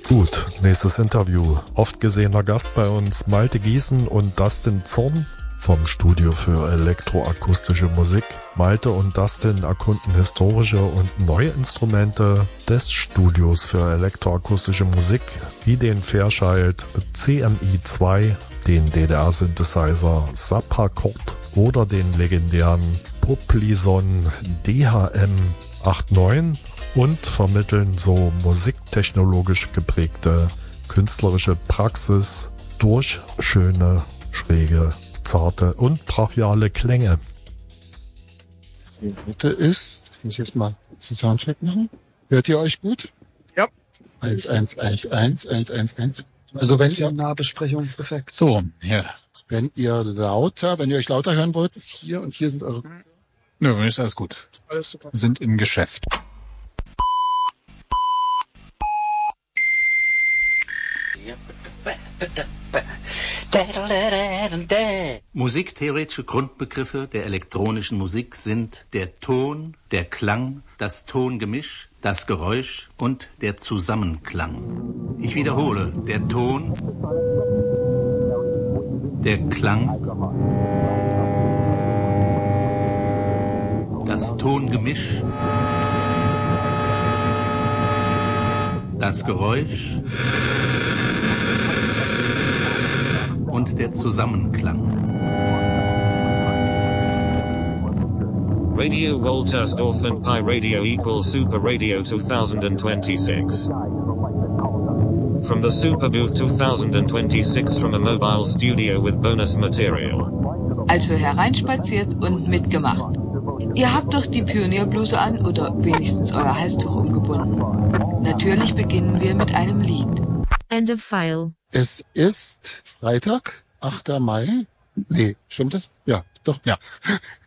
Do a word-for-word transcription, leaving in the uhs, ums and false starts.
Gut, nächstes Interview. Oft gesehener Gast bei uns Malte Giesen und Dustin Zorn vom Studio für elektroakustische Musik. Malte und Dustin erkunden historische und neue Instrumente des Studios für elektroakustische Musik, wie den Fairchild C M I zwei, den D D R-Synthesizer Sappercord oder den legendären Poplison D H M neunundachtzig und vermitteln so musiktechnologisch geprägte künstlerische Praxis durch schöne, schräge, zarte und brachiale Klänge. Die dritte ist, ich muss jetzt mal einen Soundcheck machen. Hört ihr euch gut? Ja. eins eins eins eins eins eins eins. Also wenn ihr Nahbesprechungseffekt. So, ja. Wenn ihr lauter, wenn ihr euch lauter hören wollt, ist hier und hier sind eure. Nö, ja, ist alles gut. Alles super. Wir sind im Geschäft. Musiktheoretische Grundbegriffe der elektronischen Musik sind der Ton, der Klang, das Tongemisch, das Geräusch und der Zusammenklang. Ich wiederhole, der Ton, der Klang, das Tongemisch, das Geräusch und der Zusammenklang. Radio Woltersdorf and Pi Radio equals Super Radio twenty twenty-six. From the Super Booth twenty twenty-six from a mobile studio with bonus material. Also hereinspaziert und mitgemacht. Ihr habt doch die Pionierbluse an oder wenigstens euer Halstuch umgebunden. Natürlich beginnen wir mit einem Lied. End of file. Es ist Freitag, achter Mai. Nee, stimmt das? Ja, doch. Ja.